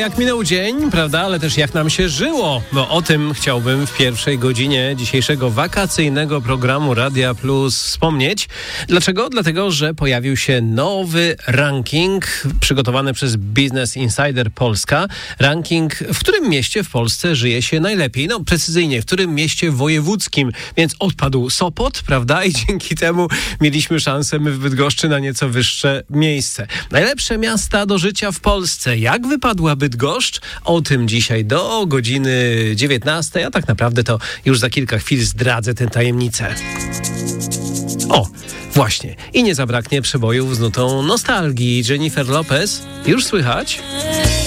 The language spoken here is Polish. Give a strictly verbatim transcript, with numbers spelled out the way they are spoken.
jak minął dzień, prawda, ale też jak nam się żyło. No o tym chciałbym w pierwszej godzinie dzisiejszego wakacyjnego programu Radia Plus wspomnieć. Dlaczego? Dlatego, że pojawił się nowy ranking przygotowany przez Business Insider Polska. Ranking, w którym mieście w Polsce żyje się najlepiej. No precyzyjnie, w którym mieście wojewódzkim. Więc odpadł Sopot, prawda, i dzięki temu mieliśmy szansę my w Bydgoszczy na nieco wyższe miejsce. Najlepsze miasta do życia w Polsce. Jak wypadła Bydgoszcz? O tym dzisiaj do godziny dziewiętnastej, a tak naprawdę to już za kilka chwil zdradzę tę tajemnicę. O, właśnie. I nie zabraknie przebojów z nutą nostalgii. Jennifer Lopez. Już słychać?